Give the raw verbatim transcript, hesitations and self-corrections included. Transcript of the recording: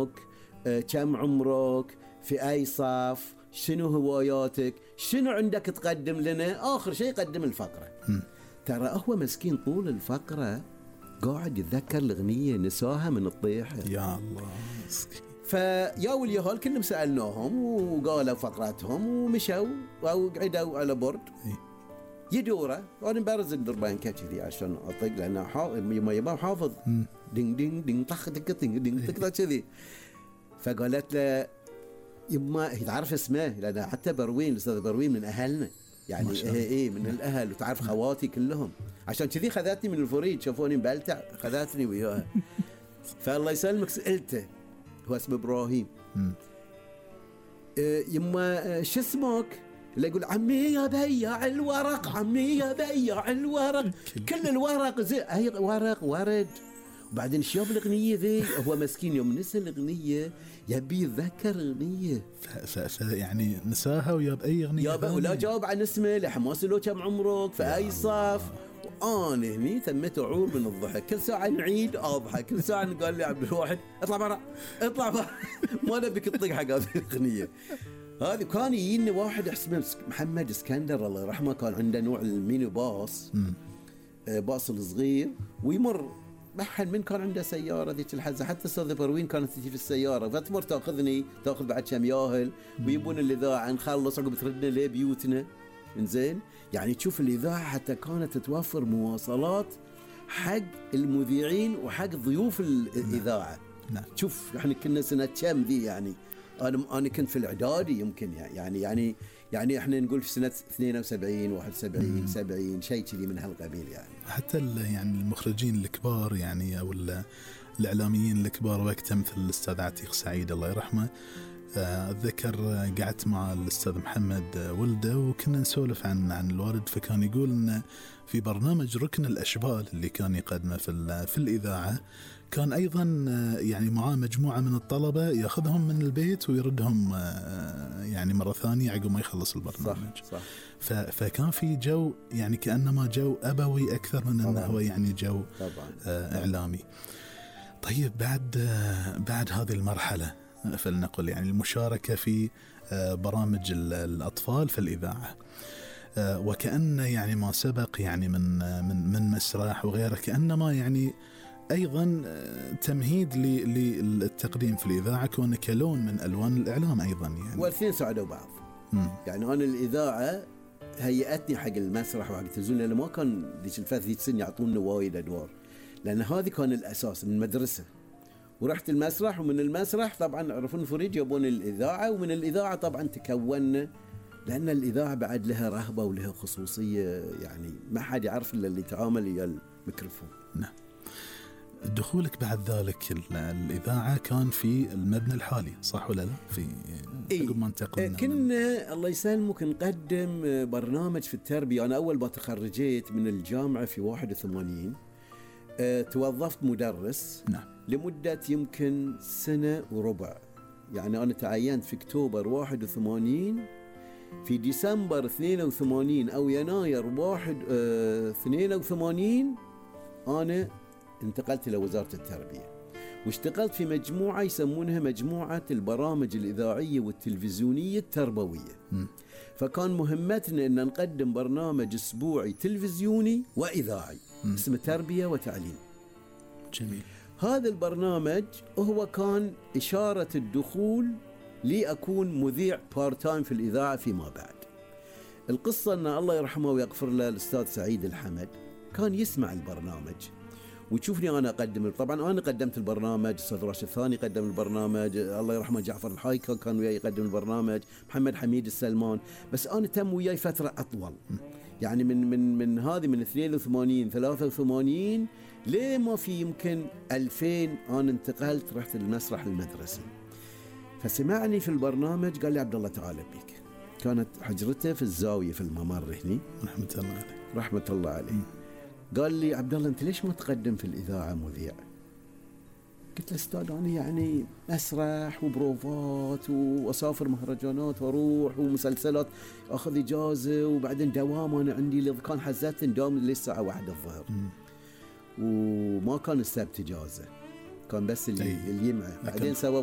اسمك، آه كم عمرك، في أي صف، شنو هواياتك، شنو عندك تقدم لنا. آخر شيء قدم الفقرة. م. ترى هو مسكين طول الفقرة قاعد يتذكر الأغنية نساها من الطيحة. يا الله مسكين. فيا واليهال كلهم سألناهم وقالوا فقراتهم ومشوا أو قعدوا على برد يدوره. وأنا برز الدربان كذي عشان أطق لأنه حافظ ما يبغى حافظ دين دين دين طخ دق دين دين طق كذي. فقالت له يما هي تعرف اسمه لأن حتى بروين الأستاذ بروين من أهلنا يعني إيه إيه من الأهل وتعرف خواتي كلهم عشان كذي خذتني من الفريد شافوني مبلتع خذتني وياها. فالله يسلمك سألته هو اسمه إبراهيم إيه يما شو اسمك؟ اللي يقول عمي يا بيع الورق عمي يا بيع الورق كل الورق زي هي ورق ورد. وبعدين شوف الأغنية ذي هو مسكين يوم نسى الأغنية يبي يتذكر الأغنية ف... ف... يعني نساها وياب أي أغنية يابا ولا جاوب عن اسمه لحماس له كم عمرك في أي صف. وأنا هني تمت أعور من الضحك كل ساعة نعيد أضحك كل ساعة قال لي عبد الواحد اطلع برا اطلع برا ما نبيك تطق حق هذه الأغنية هذه. كان يجيني واحد اسمه محمد اسكندر الله يرحمه كان عنده نوع الميني باص باص الصغير ويمر محل من كان عنده سيارة ذيك الحزة حتى أستاذ بروين كانت تجي في السيارة فتمر تأخذني تأخذ بعد كم ياهل ويبون الإذاعة نخلص عقب تردنا ليه بيوتنا. إنزين يعني تشوف الإذاعة حتى كانت تتوفر مواصلات حق المذيعين وحق ضيوف الإذاعة. نعم. شوف احنا كنا سنة كم ذي يعني أنا أنا كنت في الإعدادي يمكن يعني يعني يعني إحنا نقول في سنة اثنين وسبعين واحد وسبعين سبعين شيء كذي من هالقبيل يعني. حتى يعني المخرجين الكبار يعني أو الإعلاميين الكبار وقتها مثل الأستاذ عتيق سعيد الله يرحمه أتذكر قعدت مع الأستاذ محمد ولده وكنا نسولف عن عن الوالد فكان يقول إن في برنامج ركن الأشبال اللي كان يقدمه في في الإذاعة كان أيضا يعني معاه مجموعة من الطلبة يأخذهم من البيت ويردهم يعني مرة ثانية عقب ما يخلص البرنامج. صح. فكان في جو يعني كأنما جو أبوي أكثر من أنه هو يعني جو طبعاً. إعلامي. طيب بعد بعد هذه المرحلة فلنقل يعني المشاركة في برامج الأطفال في الإذاعة وكأن يعني ما سبق يعني من من من مسرح وغيره كأنما يعني أيضا تمهيد للتقديم في الإذاعة كونه كلون من ألوان الإعلام أيضا يعني والاثنين ساعدوا بعض. م. يعني أنا الإذاعة هيئتني حق المسرح وحق التلفزيون لأنه ما كان ذيك الفترة ذيك السنة يعطونا وايد أدوار لأن هذه كان الأساس من المدرسة ورحت المسرح ومن المسرح طبعا عرفون فريج يبون الإذاعة ومن الإذاعة طبعا تكوننا لأن الإذاعة بعد لها رهبة ولها خصوصية يعني ما حد يعرف إلا اللي تعامل ويا الميكروفون. نعم. دخولك بعد ذلك الإذاعة كان في المبنى الحالي صح ولا لا؟ في إيه؟ قبل ما انتقلنا كنا الله يسلمك نقدم برنامج في التربية. أنا أول ما تخرجت من الجامعة في واحد وثمانين أه توظفت مدرس. نعم. لمدة يمكن سنة وربع يعني أنا تعينت في أكتوبر واحد وثمانين في ديسمبر اثنين وثمانين أو يناير واحد اه اثنين وثمانين أنا انتقلت إلى وزارة التربية واشتغلت في مجموعة يسمونها مجموعة البرامج الإذاعية والتلفزيونية التربوية. م. فكان مهمتنا أن نقدم برنامج أسبوعي تلفزيوني وإذاعي م. اسمه تربية وتعليم. جميل. هذا البرنامج هو كان إشارة الدخول لي أكون مذيع بارتايم في الإذاعة فيما بعد. القصة أن الله يرحمه ويغفر له الأستاذ سعيد الحمد كان يسمع البرنامج وتشوفني أنا أقدم. طبعا أنا قدمت البرنامج الأستاذ راشد الثاني قدم البرنامج الله يرحمه جعفر الحايكا كان وياي يقدم البرنامج محمد حميد السلمان بس أنا تم وياي فترة أطول يعني من من من هذه من اثنين وثمانين ثلاثة وثمانين ليه ما في يمكن ألفين أنا انتقلت رحت المسرح المدرسي. فسمعني في البرنامج قال لي عبد الله تعال بيك. كانت حجرته في الزاوية في الممر هني رحمة الله عليه رحمة الله عليه. م. قال لي عبد الله أنت ليش ما تقدم في الإذاعة مذيع؟ قلت له أستاذ أنا يعني مسرح وبروفات وأسافر مهرجانات وأروح ومسلسلات أخذ إجازة وبعدين دوام أنا عندي اللي كان حزت نداوم للساعة واحدة الظهر وما كان السبت إجازة كان بس اللي اليمعة بعدين سووا